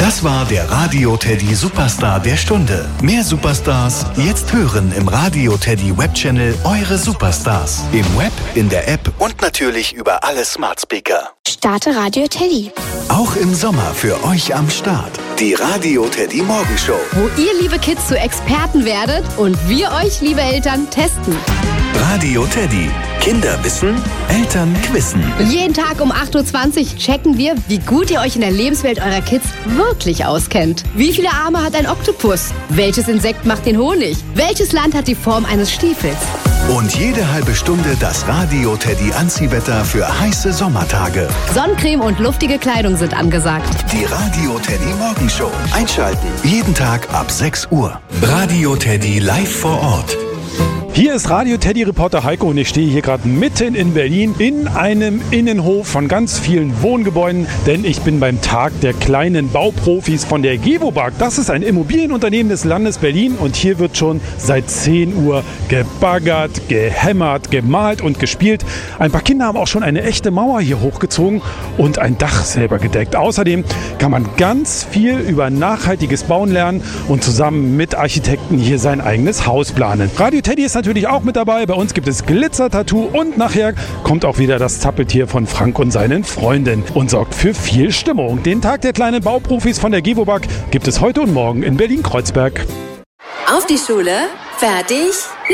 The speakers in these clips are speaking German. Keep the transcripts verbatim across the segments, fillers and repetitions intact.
Das war der Radio Teddy Superstar der Stunde. Mehr Superstars jetzt hören im Radio Teddy Webchannel Eure Superstars. Im Web, in der App und natürlich über alle Smart Speaker. Starte Radio Teddy. Auch im Sommer für euch am Start. Die Radio Teddy Morgenshow. Wo ihr, liebe Kids, zu Experten werdet und wir euch, liebe Eltern, testen. Radio Teddy. Kinder wissen, Eltern quizzen. Jeden Tag um acht Uhr zwanzig checken wir, wie gut ihr euch in der Lebenswelt eurer Kids wirklich auskennt. Wie viele Arme hat ein Oktopus? Welches Insekt macht den Honig? Welches Land hat die Form eines Stiefels? Und jede halbe Stunde das Radio Teddy Anziehwetter für heiße Sommertage. Sonnencreme und luftige Kleidung sind angesagt. Die Radio Teddy Morgenshow. Einschalten. Jeden Tag ab sechs Uhr. Radio Teddy live vor Ort. Hier ist Radio Teddy Reporter Heiko und ich stehe hier gerade mitten in Berlin in einem Innenhof von ganz vielen Wohngebäuden, denn ich bin beim Tag der kleinen Bauprofis von der Gewobag. Das ist ein Immobilienunternehmen des Landes Berlin und hier wird schon seit zehn Uhr gebaggert, gehämmert, gemalt und gespielt. Ein paar Kinder haben auch schon eine echte Mauer hier hochgezogen und ein Dach selber gedeckt. Außerdem kann man ganz viel über nachhaltiges Bauen lernen und zusammen mit Architekten hier sein eigenes Haus planen. Radio Teddy ist natürlich auch mit dabei. Bei uns gibt es Glitzer-Tattoo und nachher kommt auch wieder das Zappeltier von Frank und seinen Freunden und sorgt für viel Stimmung. Den Tag der kleinen Bauprofis von der Gewobag gibt es heute und morgen in Berlin-Kreuzberg. Auf die Schule, fertig,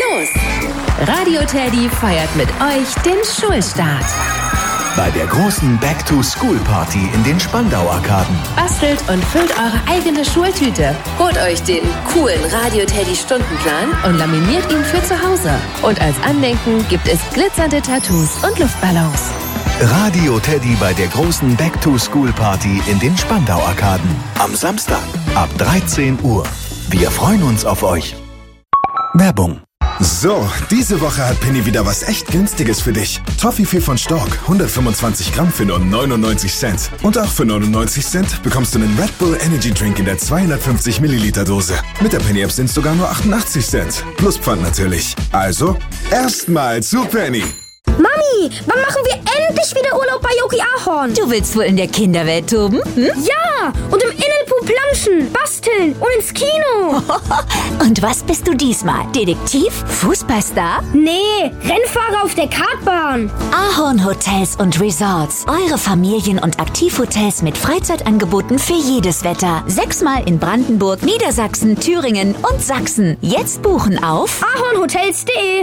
los! Radio Teddy feiert mit euch den Schulstart. Bei der großen Back-to-School-Party in den Spandau-Arkaden. Bastelt und füllt eure eigene Schultüte. Holt euch den coolen Radio Teddy Stundenplan und laminiert ihn für zu Hause. Und als Andenken gibt es glitzernde Tattoos und Luftballons. Radio Teddy bei der großen Back-to-School-Party in den Spandau-Arkaden. Am Samstag ab dreizehn Uhr. Wir freuen uns auf euch. Werbung. So, diese Woche hat Penny wieder was echt Günstiges für dich. Toffifee von Stork, hundertfünfundzwanzig Gramm für nur neunundneunzig Cent. Und auch für neunundneunzig Cent bekommst du einen Red Bull Energy Drink in der zweihundertfünfzig Milliliter Dose. Mit der Penny App sind es sogar nur achtundachtzig Cent. Plus Pfand natürlich. Also, erstmal zu Penny. Mami, wann machen wir endlich wieder Urlaub bei Yogi Ahorn? Du willst wohl in der Kinderwelt toben? Hm? Ja, und im Innenpool planschen, basteln und ins Kino. Und was bist du diesmal? Detektiv? Fußballstar? Nee, Rennfahrer auf der Kartbahn. Ahorn Hotels und Resorts. Eure Familien- und Aktivhotels mit Freizeitangeboten für jedes Wetter. Sechsmal in Brandenburg, Niedersachsen, Thüringen und Sachsen. Jetzt buchen auf ahornhotels punkt de.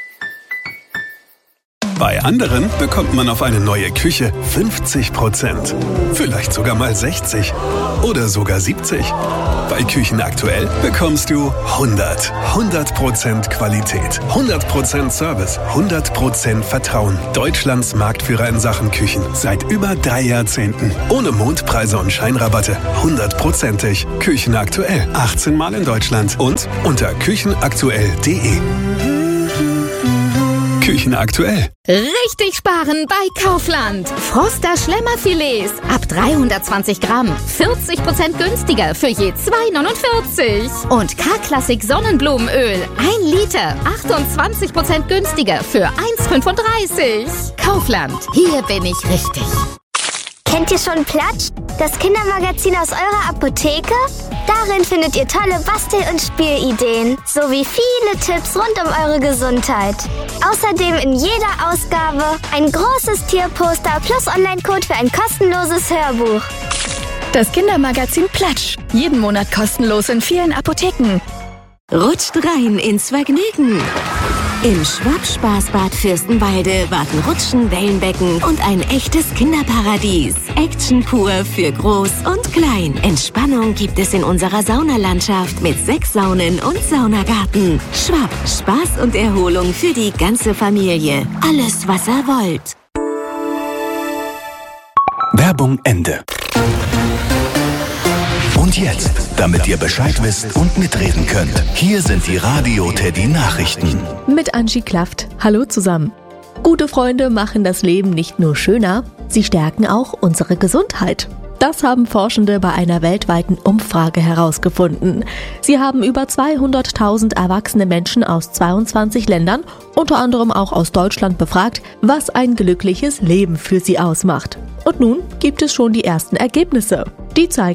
Bei anderen bekommt man auf eine neue Küche fünfzig Prozent. Vielleicht sogar mal sechzig oder sogar siebzig. Bei Küchen aktuell bekommst du hundert. hundert Prozent Qualität, hundert Prozent Service, hundert Prozent Vertrauen. Deutschlands Marktführer in Sachen Küchen. Seit über drei Jahrzehnten. Ohne Mondpreise und Scheinrabatte. hundertprozentig. Küchen aktuell. achtzehn Mal in Deutschland. Und unter küchenaktuell punkt de. Küchen aktuell. Richtig sparen bei Kaufland. Froster Schlemmerfilets ab dreihundertzwanzig Gramm. vierzig Prozent günstiger für je zwei neunundvierzig. Und K-Klassik Sonnenblumenöl. ein Liter. achtundzwanzig Prozent günstiger für eins fünfunddreißig. Kaufland. Hier bin ich richtig. Kennt ihr schon Platsch? Das Kindermagazin aus eurer Apotheke? Darin findet ihr tolle Bastel- und Spielideen sowie viele Tipps rund um eure Gesundheit. Außerdem in jeder Ausgabe ein großes Tierposter plus Online-Code für ein kostenloses Hörbuch. Das Kindermagazin Platsch. Jeden Monat kostenlos in vielen Apotheken. Rutscht rein ins Vergnügen. Im Schwab-Spaßbad Fürstenwalde warten Rutschen, Wellenbecken und ein echtes Kinderparadies. Action pur für Groß und Klein. Entspannung gibt es in unserer Saunalandschaft mit sechs Saunen und Saunagarten. Schwab, Spaß und Erholung für die ganze Familie. Alles, was ihr wollt. Werbung Ende. Und jetzt, damit ihr Bescheid wisst und mitreden könnt, hier sind die Radio Teddy Nachrichten. Mit Angie Klaft. Hallo zusammen. Gute Freunde machen das Leben nicht nur schöner, sie stärken auch unsere Gesundheit. Das haben Forschende bei einer weltweiten Umfrage herausgefunden. Sie haben über zweihunderttausend erwachsene Menschen aus zweiundzwanzig Ländern, unter anderem auch aus Deutschland, befragt, was ein glückliches Leben für sie ausmacht. Und nun gibt es schon die ersten Ergebnisse. Die zeigen,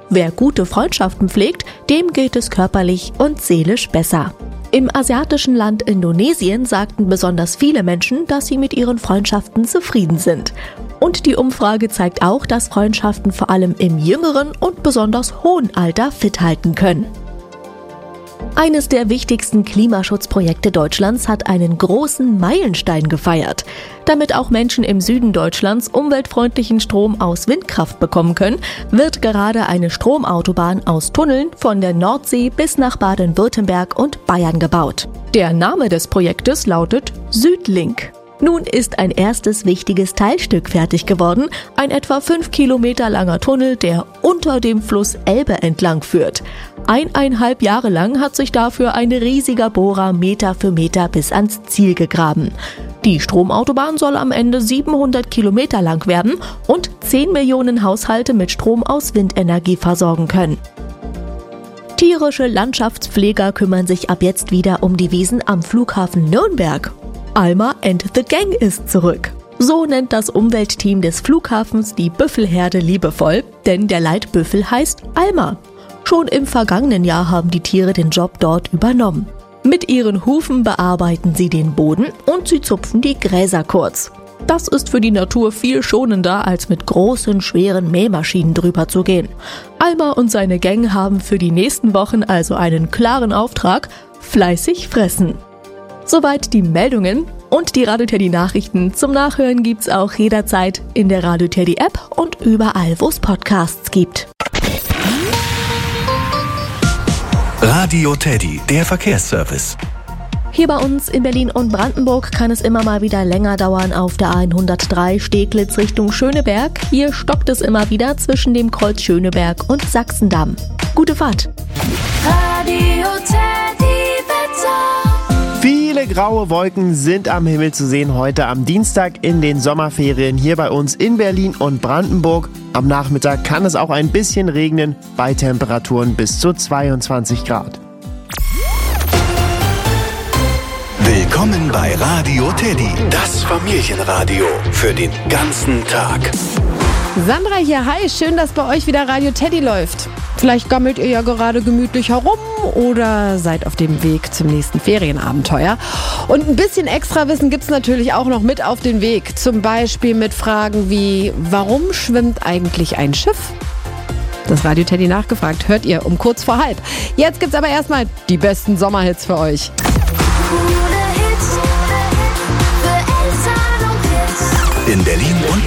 Wer gute Freundschaften pflegt, dem geht es körperlich und seelisch besser. Im asiatischen Land Indonesien sagten besonders viele Menschen, dass sie mit ihren Freundschaften zufrieden sind. Und die Umfrage zeigt auch, dass Freundschaften vor allem im jüngeren und besonders hohen Alter fit halten können. Eines der wichtigsten Klimaschutzprojekte Deutschlands hat einen großen Meilenstein gefeiert. Damit auch Menschen im Süden Deutschlands umweltfreundlichen Strom aus Windkraft bekommen können, wird gerade eine Stromautobahn aus Tunneln von der Nordsee bis nach Baden-Württemberg und Bayern gebaut. Der Name des Projektes lautet Südlink. Nun ist ein erstes wichtiges Teilstück fertig geworden, ein etwa fünf Kilometer langer Tunnel, der unter dem Fluss Elbe entlang führt. Eineinhalb Jahre lang hat sich dafür ein riesiger Bohrer Meter für Meter bis ans Ziel gegraben. Die Stromautobahn soll am Ende siebenhundert Kilometer lang werden und zehn Millionen Haushalte mit Strom aus Windenergie versorgen können. Tierische Landschaftspfleger kümmern sich ab jetzt wieder um die Wiesen am Flughafen Nürnberg. Alma and the Gang ist zurück. So nennt das Umweltteam des Flughafens die Büffelherde liebevoll, denn der Leitbüffel heißt Alma. Schon im vergangenen Jahr haben die Tiere den Job dort übernommen. Mit ihren Hufen bearbeiten sie den Boden und sie zupfen die Gräser kurz. Das ist für die Natur viel schonender, als mit großen, schweren Mähmaschinen drüber zu gehen. Alma und seine Gang haben für die nächsten Wochen also einen klaren Auftrag: fleißig fressen. Soweit die Meldungen und die Radio Teddy Nachrichten. Zum Nachhören gibt's auch jederzeit in der Radio Teddy App und überall, wo es Podcasts gibt. Radio Teddy, der Verkehrsservice. Hier bei uns in Berlin und Brandenburg kann es immer mal wieder länger dauern auf der A hundertdrei Steglitz Richtung Schöneberg. Hier stockt es immer wieder zwischen dem Kreuz Schöneberg und Sachsendamm. Gute Fahrt. Radio Teddy Wetter. Viele graue Wolken sind am Himmel zu sehen heute am Dienstag in den Sommerferien hier bei uns in Berlin und Brandenburg. Am Nachmittag kann es auch ein bisschen regnen bei Temperaturen bis zu zweiundzwanzig Grad. Willkommen bei Radio Teddy, das Familienradio für den ganzen Tag. Sandra hier, hi, schön, dass bei euch wieder Radio Teddy läuft. Vielleicht gammelt ihr ja gerade gemütlich herum oder seid auf dem Weg zum nächsten Ferienabenteuer. Und ein bisschen Extrawissen gibt's natürlich auch noch mit auf den Weg. Zum Beispiel mit Fragen wie, warum schwimmt eigentlich ein Schiff? Das Radio Teddy nachgefragt hört ihr um kurz vor halb. Jetzt gibt's aber erstmal die besten Sommerhits für euch. In Berlin und